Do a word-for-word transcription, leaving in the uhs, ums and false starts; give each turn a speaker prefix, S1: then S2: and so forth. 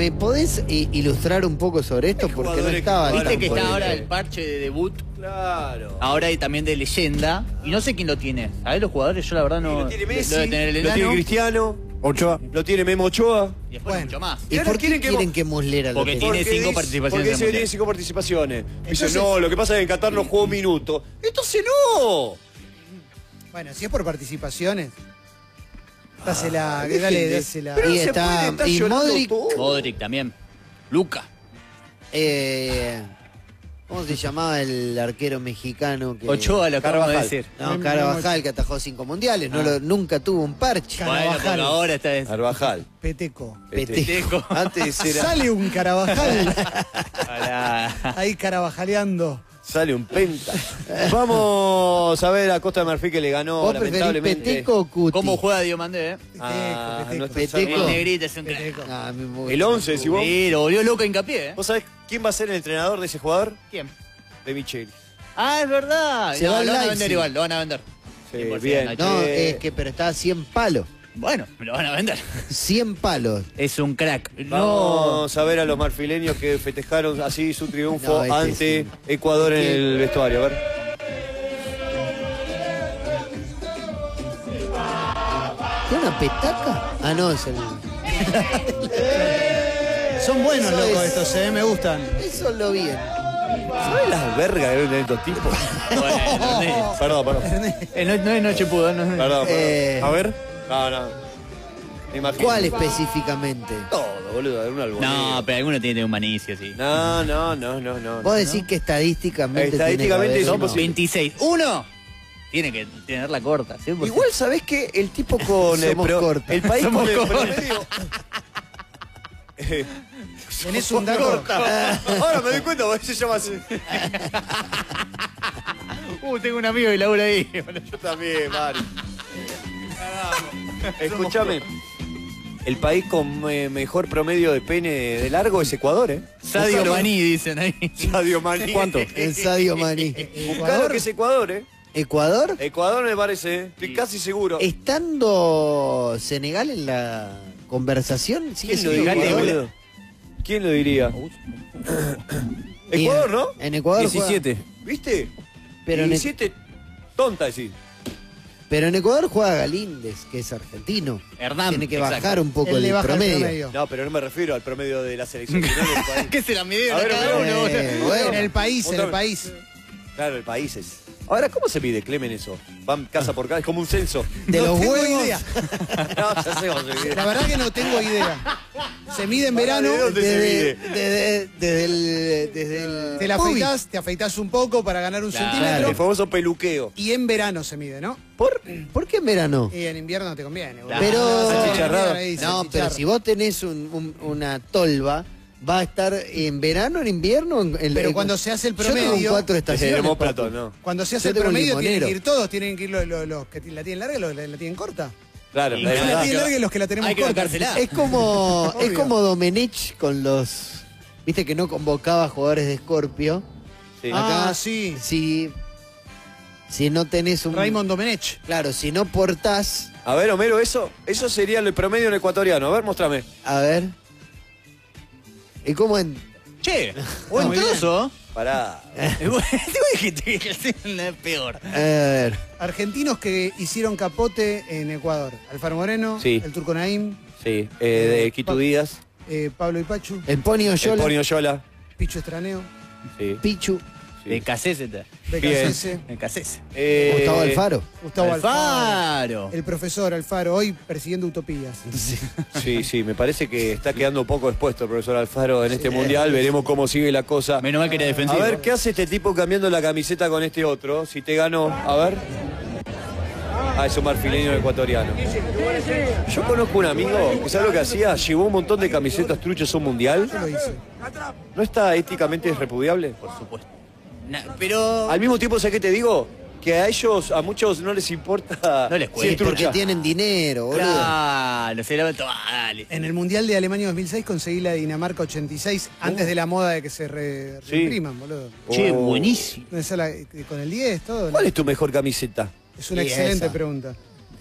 S1: ¿me podés i- ilustrar un poco sobre esto?
S2: Hay
S1: Porque no
S2: jugadores
S1: estaba...
S2: que
S1: tan
S3: Viste que
S1: por
S3: está
S1: el-
S3: ahora el parche de debut.
S2: Claro.
S3: Ahora hay también de leyenda. Y no sé quién lo tiene. A ver, los jugadores, yo la verdad no.
S2: Y lo tiene Messi,
S3: Debe tener el
S2: lo
S3: enano.
S2: tiene Cristiano,
S4: Ochoa.
S2: lo tiene Memo Ochoa.
S3: Y después
S5: Bueno.
S3: mucho más.
S1: ¿Y
S2: Y ahora
S1: por qué
S2: quieren que
S1: quieren
S2: mo-
S1: que Muslera lo
S3: Porque
S1: tenga?
S3: tiene cinco
S2: dice-
S3: participaciones
S2: Porque
S3: en el
S2: dice que
S3: Mundial.
S2: tiene cinco participaciones. Dice,
S5: Entonces-
S2: no, lo que pasa es que en Qatar no jugó un minuto. Entonces no.
S5: Bueno, si es por participaciones, dásela,
S2: dejen
S5: dale,
S2: de-
S5: dásela.
S2: Pero
S1: Y
S2: se
S1: está-
S2: puede estar
S1: y
S2: llorando
S1: Modric-
S2: todo.
S3: Modric también. Luca.
S1: Eh, ¿Cómo se llamaba el arquero mexicano? Que...
S3: Ochoa lo acabamos de
S2: Carvajal.
S3: decir.
S1: No, Carvajal, que atajó cinco mundiales. No
S3: Ah.
S1: lo- nunca tuvo un parche.
S3: Bueno, porque
S5: Carvajal.
S3: ahora está en
S2: Carvajal.
S5: Peteco.
S2: Este,
S1: Peteco.
S2: Antes era.
S5: Sale un Carabajal
S3: Para-
S5: ahí carabajaleando.
S2: Sale un penta. Vamos a ver a Costa de Marfil que le ganó
S1: ¿Vos preferís
S2: lamentablemente.
S1: Peteco o Cuti?
S3: ¿Cómo juega Diomandé, eh?
S2: Ah,
S5: Peteco,
S2: nuestro
S1: Peteco.
S3: El
S2: Sarmiento.
S3: negrito es un crack.
S5: Peteco.
S1: Ah, a mí me gusta
S2: El once,
S1: más
S2: si vos.
S3: Sí, lo volvió loco hincapié, ¿eh?
S2: ¿Vos sabés quién va a ser el entrenador de ese jugador?
S3: ¿Quién?
S2: De Micheli.
S3: Ah, es verdad.
S1: Se
S3: No,
S1: va al
S3: lo van a
S1: Leipzig.
S3: vender igual, lo van a vender.
S2: Sí,
S3: cien por ciento,
S2: bien.
S3: Nacho.
S1: No,
S2: Eh,
S1: es que pero está a cien palos.
S3: Bueno, me lo van a vender.
S1: cien palos.
S3: Es un crack. No.
S2: Vamos a ver a los marfileños que festejaron así su triunfo
S1: No, este
S2: ante
S1: es
S2: Ecuador en
S1: Este-
S2: el vestuario. A ver.
S1: ¿Tiene una petaca? Ah, no, es el...
S5: Son buenos,
S1: Eso
S5: locos,
S1: es-
S5: estos, eh, me gustan.
S1: Eso lo vi.
S2: ¿Sabes las vergas que venden estos tipos?
S3: Bueno, sí.
S2: Perdón, perdón.
S3: Eh, no, no es noche pudo, no.
S2: Perdón, perdón.
S1: Eh,
S2: A ver. No, no. Me imagino.
S1: ¿Cuál específicamente?
S2: Todo, boludo, un albonero.
S3: No, pero alguno tiene un manicio, sí.
S2: No, no, no, no, no.
S1: Vos decís que estadísticamente...
S2: Estadísticamente
S1: tiene que haber
S2: somos
S1: uno.
S3: veintiséis. ¡Uno! Tiene que tenerla corta, ¿sí? Porque-
S2: Igual, ¿sabés qué? El tipo con el,
S1: Somos
S2: pro-
S1: cortos.
S2: el país
S3: Somos
S2: con el
S3: cortos.
S2: promedio. Eh,
S5: ¿Tenés un dato?
S2: Ahora me doy cuenta, porque se llama así.
S3: Uh, tengo un amigo que labura ahí.
S2: Yo también, Mari. Escúchame. El país con eh, mejor promedio de pene de largo es Ecuador, ¿eh?
S3: Sadio
S2: Buscalo.
S3: Maní, dicen ahí.
S2: Sadio Maní.
S1: ¿Cuánto? En Sadio Maní.
S2: Buscalo que es Ecuador, ¿eh?
S1: ¿Ecuador?
S2: Ecuador me parece, ¿eh? Estoy
S3: Sí.
S2: casi seguro.
S1: Estando Senegal en la conversación, sigue
S2: ¿Quién lo
S1: siendo
S2: diría,
S1: Ecuador.
S2: boludo? ¿Quién lo diría? Ecuador, ¿no?
S1: En Ecuador juega-
S4: diecisiete.
S2: ¿Viste?
S1: Pero en, e-
S2: diecisiete, tonta decir.
S1: pero en Ecuador juega Galíndez, que es argentino.
S3: Hernán.
S1: Tiene que
S3: exacto.
S1: bajar un poco
S5: Él
S1: el
S5: le baja
S1: promedio.
S5: el promedio.
S2: No, pero no me refiero al promedio de la selección. sino del país.
S3: ¿Qué se la midieron
S2: A
S3: a
S2: ver,
S3: cada
S2: a ver,
S3: uno?
S1: eh,
S3: boludo?
S1: bueno.
S5: En el país, en
S2: Otra
S5: el
S2: vez.
S5: país.
S2: Claro, el país es. Ahora, ¿cómo se mide, Clemen, eso? Van casa por casa, es como un censo.
S1: De
S5: No
S1: los
S5: tengo
S1: huevos.
S5: idea.
S2: No, ya sé cómo se mide.
S5: La verdad que no tengo idea. Se mide en
S2: Pará,
S5: verano.
S2: ¿de dónde se
S1: Desde,
S2: mide?
S1: desde, desde el. Desde el
S5: Te la
S1: pubis.
S5: afeitás, te afeitás un poco para ganar un
S3: Claro.
S5: centímetro.
S2: El famoso peluqueo.
S5: Y en verano se mide, ¿no?
S1: ¿Por, ¿Por qué en verano?
S5: Y en invierno no te conviene. boludo.
S1: Pero-
S5: No,
S2: Salchicharrado.
S5: ahí,
S1: No,
S5: salchicharro.
S1: pero si vos tenés un- un- una tolva, va a estar en verano, en invierno. En, en-
S5: Pero
S1: en-
S5: cuando se hace el
S1: Yo tengo
S5: promedio-
S1: cuatro
S2: Es
S1: estaciones.
S2: el
S1: papu.
S2: Platón, ¿no?
S5: Cuando se
S1: Yo
S5: hace el
S1: tengo un
S5: promedio tienen
S1: limonero.
S5: que ir todos, tienen que ir los, los- los que la tienen larga y los que la tienen corta.
S2: Claro,
S3: Y
S2: la
S5: Los que la
S2: verdad.
S5: tienen larga y los que la tenemos
S3: Hay que
S5: corta.
S3: bancársela.
S1: Es como, es
S5: Obvio.
S1: como Domenech con los. Viste que no convocaba jugadores de Scorpio.
S2: Sí.
S5: Ah, sí.
S1: Si, si no tenés un.
S5: Raymond Domenech.
S1: Claro, si no portás.
S2: A ver, Homero, eso, eso sería el promedio en ecuatoriano. A ver, mostrame.
S1: A ver. ¿Y cómo en.?
S3: Che, buen
S5: Muy bien.
S3: trozo.
S2: Pará.
S3: Igual dijiste que es peor.
S1: A ver.
S5: Argentinos que hicieron capote en Ecuador. Alfaro Moreno,
S2: Sí.
S5: el Turco Naim,
S2: Sí, eh, de Quito
S5: Pa-
S2: Díaz,
S5: eh, Pablo Ipachu,
S1: El Pony
S2: el
S1: Oyola.
S2: Ponio Yola.
S5: Picho Estraneo,
S2: Sí,
S1: Pichu.
S2: sí.
S3: De Casese.
S5: B K C S,
S3: De Casese.
S2: Eh,
S1: Gustavo Alfaro.
S5: Gustavo Alfaro,
S3: Alfaro.
S5: el profesor Alfaro, hoy persiguiendo utopías.
S2: Sí, sí, me parece que está quedando un poco expuesto el profesor Alfaro en este mundial. Veremos cómo sigue la cosa.
S3: Menos mal que era
S2: A
S3: defensivo.
S2: ver, ¿qué hace este tipo cambiando la camiseta con este otro? Si te ganó, a ver. Ah, es un marfileño ecuatoriano. Yo conozco un amigo que sabe lo que hacía, llevó un montón de camisetas truchas a un mundial.
S5: Yo lo hice.
S2: ¿No está éticamente repudiable?
S3: Por supuesto. Na- pero.
S2: Al mismo tiempo, ¿sabes qué te digo? Que a ellos, a muchos no les importa
S3: No les
S2: si
S3: cuesta.
S2: es
S1: Porque
S2: trucha.
S1: tienen dinero, boludo.
S3: Claro, se la toma, dale.
S5: En el Mundial de Alemania dos mil seis conseguí la Dinamarca ochenta y seis antes de la moda de que se re-
S2: Sí.
S5: reimpriman, boludo.
S3: Che,
S2: Oh.
S3: buenísimo.
S5: No, esa la- con el diez, todo. ¿no?
S2: ¿Cuál es tu mejor camiseta?
S5: Es una
S1: Y
S5: excelente
S1: esa.
S5: pregunta.